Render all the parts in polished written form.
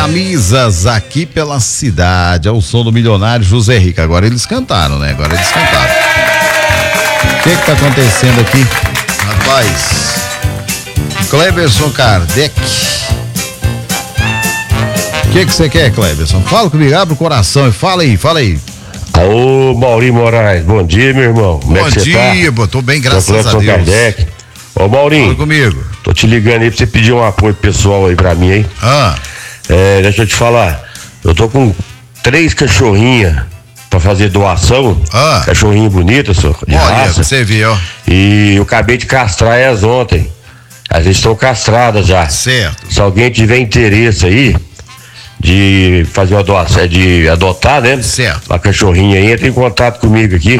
camisas aqui pela cidade, ao som do milionário José Rico. Agora eles cantaram, né? O que tá acontecendo aqui? Rapaz, Cleberson Kardec. O que você quer, Cleberson? Fala comigo, abre o coração e fala aí. Ô, Maurinho Moraes, bom dia, meu irmão. Como é que você tá? Bom dia, tô bem, graças a Deus. Kardec. Ô, Maurinho. Fala comigo. Tô te ligando aí pra você pedir um apoio pessoal aí pra mim, hein? Deixa eu te falar. Eu tô com 3 cachorrinhas pra fazer doação. Cachorrinho bonito, senhor, de raça. Você viu. E eu acabei de castrar elas ontem. Elas estão castradas já. Certo. Se alguém tiver interesse aí de fazer uma doação, de adotar, né? Certo. Uma cachorrinha aí, entra em contato comigo aqui.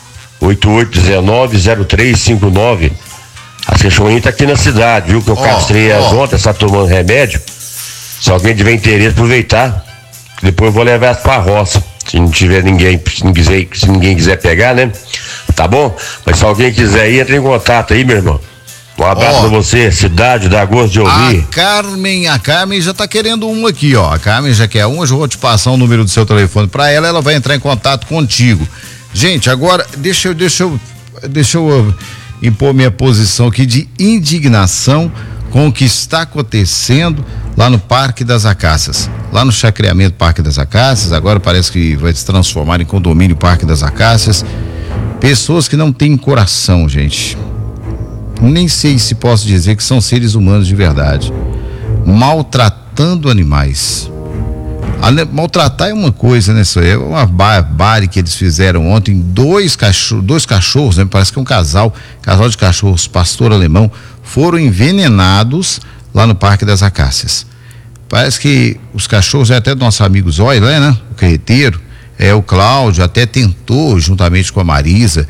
8819-0359. As cachorrinhas tá aqui na cidade, viu? Que eu castrei elas ontem, está tomando remédio. Se alguém tiver interesse, aproveitar. Depois eu vou levar elas pra roça. Se não tiver ninguém, se ninguém quiser pegar, né? Tá bom? Mas se alguém quiser ir, entra em contato aí, meu irmão. Um abraço pra você, cidade, dá gosto de ouvir. A Carmen já tá querendo um aqui, ó. A Carmen já quer um, eu vou te passar o número do seu telefone pra ela, ela vai entrar em contato contigo. Gente, agora, deixa eu impor minha posição aqui de indignação com o que está acontecendo lá no Parque das Acácias. Lá no chacreamento Parque das Acácias, agora parece que vai se transformar em condomínio Parque das Acácias. Pessoas que não têm coração, gente. Nem sei se posso dizer que são seres humanos de verdade. Maltratando animais. Maltratar é uma coisa, né? Isso é uma barbárie que eles fizeram ontem. Dois cachorros, né? Parece que é um casal de cachorros, pastor alemão, foram envenenados lá no Parque das Acácias. Parece que os cachorros, até do nosso amigo Zói, né? O carreteiro, o Cláudio até tentou, juntamente com a Marisa,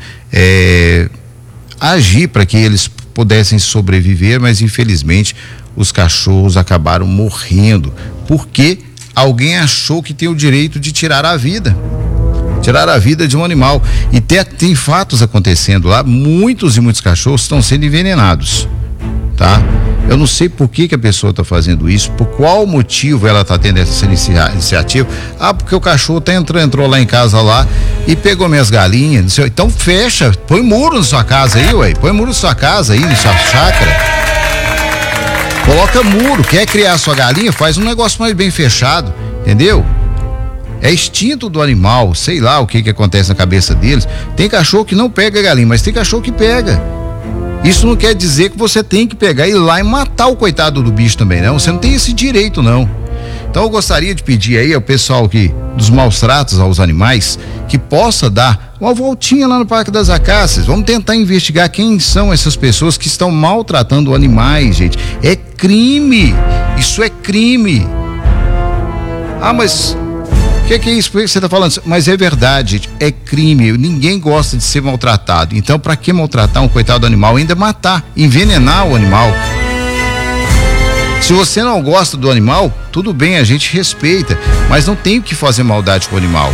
agir para que eles pudessem sobreviver, mas infelizmente os cachorros acabaram morrendo, porque alguém achou que tem o direito de tirar a vida de um animal. E tem fatos acontecendo lá, muitos cachorros estão sendo envenenados, tá? Eu não sei por que a pessoa está fazendo isso, por qual motivo ela está tendo essa iniciativa. Porque o cachorro entrou lá em casa lá e pegou minhas galinhas. Então fecha, põe muro na sua casa aí, põe muro na sua casa aí, na sua chácara. Coloca muro, quer criar sua galinha, faz um negócio mais bem fechado, entendeu? É instinto do animal, sei lá o que acontece na cabeça deles. Tem cachorro que não pega galinha, mas tem cachorro que pega. Isso não quer dizer que você tem que pegar e ir lá e matar o coitado do bicho também, não. Você não tem esse direito, não. Então eu gostaria de pedir aí ao pessoal dos maus tratos aos animais, que possa dar uma voltinha lá no Parque das Acácias. Vamos tentar investigar quem são essas pessoas que estão maltratando animais, gente. É crime. Isso é crime. Mas o que é isso? Por que você está falando? Mas é verdade, gente. É crime. Ninguém gosta de ser maltratado. Então, para que maltratar um coitado do animal? Ainda matar, envenenar o animal. Se você não gosta do animal, tudo bem, a gente respeita, mas não tem que fazer maldade com o animal.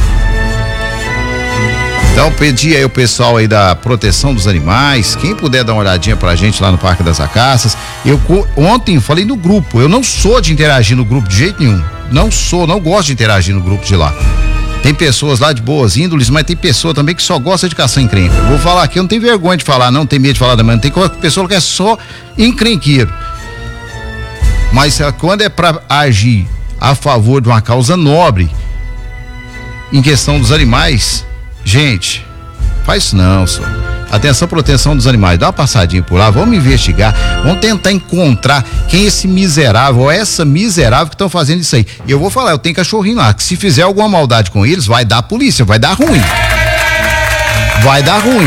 Então, pedi aí o pessoal aí da proteção dos animais, quem puder dar uma olhadinha pra gente lá no Parque das Acácias. Ontem falei no grupo, eu não sou de interagir no grupo de jeito nenhum. Não gosto de interagir no grupo de lá. Tem pessoas lá de boas índoles, mas tem pessoa também que só gosta de caçar encrenca. Eu vou falar aqui, eu não tenho vergonha de falar, não tenho medo de falar também, não tem pessoa que é só encrenqueiro. Mas quando é para agir a favor de uma causa nobre, em questão dos animais, gente, faz isso não, só. Atenção, proteção dos animais, dá uma passadinha por lá, vamos investigar, vamos tentar encontrar quem é esse miserável ou essa miserável que estão fazendo isso aí. E eu vou falar, eu tenho cachorrinho lá, que se fizer alguma maldade com eles, vai dar polícia, vai dar ruim. Vai dar ruim.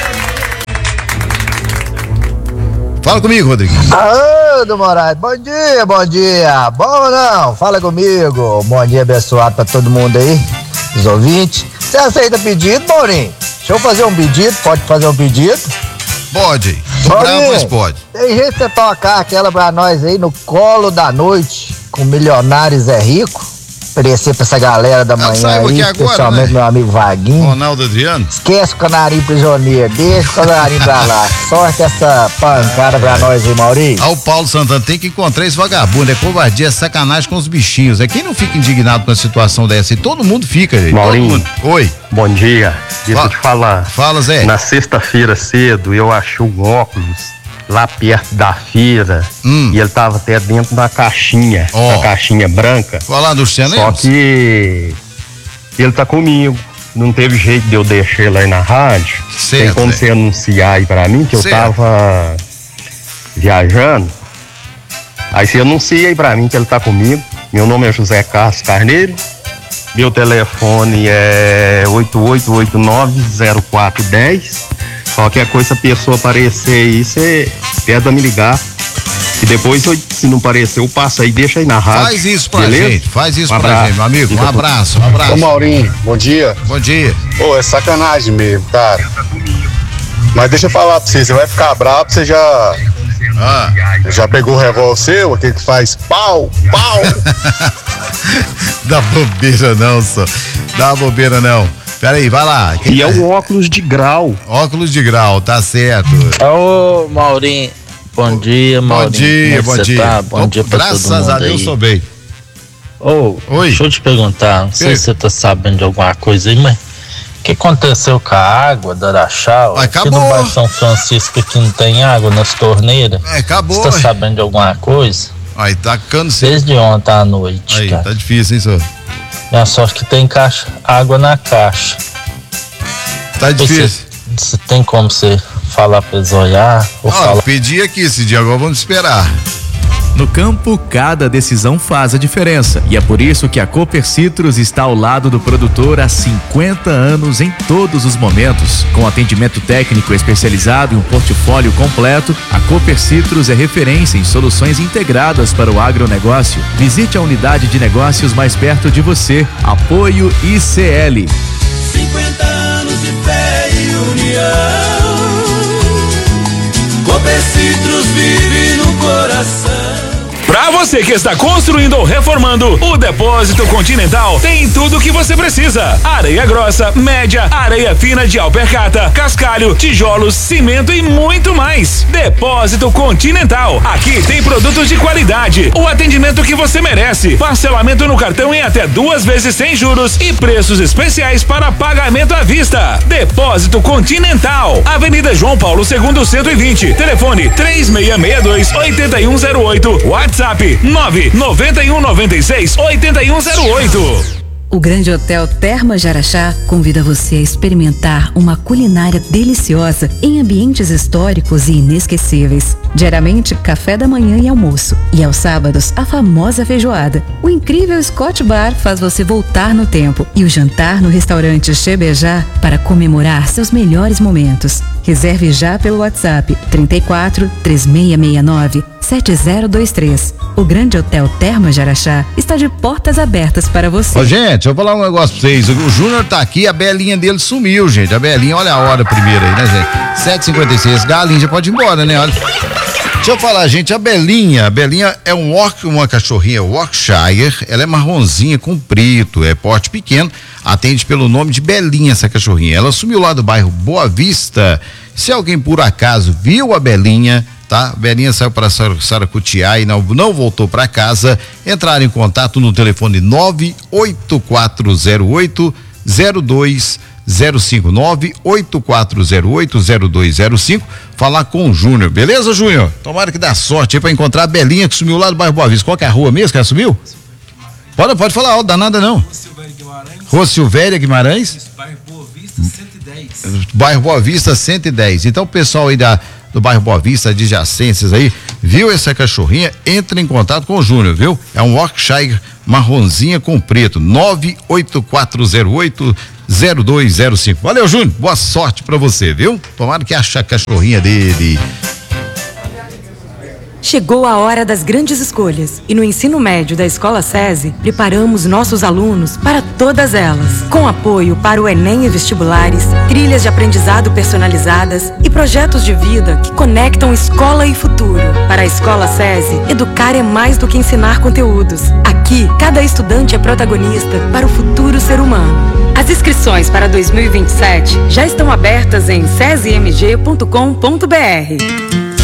Fala comigo, Rodrigo. Do Moraes, bom dia. Bom ou não? Fala comigo. Bom dia abençoado pra todo mundo aí, os ouvintes. Você aceita pedido, Maurinho? Deixa eu fazer um pedido, pode fazer um pedido? Pode, bravo, mas pode. Tem jeito de você tocar aquela pra nós aí no colo da noite, com Milionário Zé Rico? oferecer pra essa galera da manhã aí, especialmente, né? Meu amigo Vaguinho. Ronaldo Adriano. Esquece o canarinho prisioneiro, deixa o canarinho pra lá. Sorte essa pancada pra nós aí, Maurinho. O Paulo Santana tem que encontrar esse vagabundo, é covardia, é sacanagem com os bichinhos. Quem não fica indignado com a situação dessa? E todo mundo fica, gente. Maurinho. Oi. Bom dia. Deixa eu te falar. Fala, Zé. Na sexta-feira cedo eu achei um óculos lá perto da feira e ele tava até dentro da caixinha, uma caixinha branca. Falar do Luciano. Só que ele tá comigo. Não teve jeito de eu deixar ele aí na rádio. Certo, tem como você anunciar aí pra mim que eu tava viajando. Aí você anuncia aí pra mim que ele tá comigo. Meu nome é José Carlos Carneiro. Meu telefone é 8889-0410. Qualquer coisa, a pessoa aparecer aí, você tenta me ligar. E depois, se não aparecer, eu passo aí, deixa aí na rádio. Faz isso pra beleza? gente, faz isso pra gente, meu amigo. Um abraço. Ô Maurinho, bom dia. Bom dia. Ô, é sacanagem mesmo, cara. Mas deixa eu falar pra você vai ficar bravo, você já pegou o revólver seu, aquele que faz pau. Dá bobeira não, só. Dá bobeira não. Peraí, vai lá. E é o óculos de grau. Óculos de grau, tá certo. Ô, Maurinho. Bom dia, Maurinho. Bom dia. Tá? Bom dia pra todo mundo. Graças a Deus, sou bem. Oi. Deixa eu te perguntar, não sei se você tá sabendo de alguma coisa aí, mas o que aconteceu com a água da Araxá? Acabou. Aqui no bairro São Francisco aqui não tem água nas torneiras. Acabou. Você tá sabendo de alguma coisa? Aí, tá cansado. Desde ontem à noite, aí, cara. Tá difícil, hein, senhor? Minha sorte que tem água na caixa. Tá difícil. Você tem como você falar pra eles olhar? Eu pedi aqui esse dia, agora vamos esperar. No campo, cada decisão faz a diferença. E é por isso que a Cooper Citrus está ao lado do produtor há 50 anos em todos os momentos. Com atendimento técnico especializado e um portfólio completo, a Cooper Citrus é referência em soluções integradas para o agronegócio. Visite a unidade de negócios mais perto de você. Apoio ICL. 50 anos de fé e união. Cooper Citrus vive no coração. Para você que está construindo ou reformando, o Depósito Continental tem tudo o que você precisa: areia grossa, média, areia fina de alpercata, cascalho, tijolos, cimento e muito mais. Depósito Continental. Aqui tem produtos de qualidade, o atendimento que você merece, parcelamento no cartão em até 2 vezes sem juros e preços especiais para pagamento à vista. Depósito Continental, Avenida João Paulo II 120, telefone 3662-8108, WhatsApp 99196-8108. O Grande Hotel Termas de Araxá convida você a experimentar uma culinária deliciosa em ambientes históricos e inesquecíveis. Diariamente, café da manhã e almoço. E aos sábados, a famosa feijoada. O incrível Scott Bar faz você voltar no tempo. E o jantar no restaurante Chebejá para comemorar seus melhores momentos. Reserve já pelo WhatsApp 34 3669 7023. O Grande Hotel Termas de Araxá está de portas abertas para você. Ô, gente, deixa eu falar um negócio pra vocês. O Júnior tá aqui, a Belinha dele sumiu, gente. A Belinha, olha a hora primeiro aí, né, gente? 7h56, Galinha já pode ir embora, né? Olha. Deixa eu falar, gente, a Belinha é uma cachorrinha Yorkshire, ela é marronzinha com preto, é porte pequeno, atende pelo nome de Belinha essa cachorrinha. Ela sumiu lá do bairro Boa Vista. Se alguém por acaso viu a Belinha, tá? A Belinha saiu para Saracutiá e não voltou para casa. Entrar em contato no telefone 98408-0205, 98408-0205, falar com o Júnior, beleza, Júnior? Tomara que dá sorte aí pra encontrar a Belinha que sumiu lá do bairro Boa Vista. Qual que é a rua mesmo que ela sumiu? Pode falar, dá nada não. Rua Silvéria Guimarães? Bairro Boa Vista 110. Bairro Boa Vista 110. Então o pessoal aí do bairro Boa Vista, adjacências aí, viu essa cachorrinha, entra em contato com o Júnior, viu? É um Yorkshire marronzinha com preto, 98408-0205. Valeu, Júnior, boa sorte pra você, viu? Tomara que ache a cachorrinha dele. Chegou a hora das grandes escolhas e no ensino médio da Escola SESI preparamos nossos alunos para todas elas, com apoio para o Enem e vestibulares, trilhas de aprendizado personalizadas e projetos de vida que conectam escola e futuro. Para Na Escola SESI, educar é mais do que ensinar conteúdos. Aqui, cada estudante é protagonista para o futuro ser humano. As inscrições para 2027 já estão abertas em sesimg.com.br.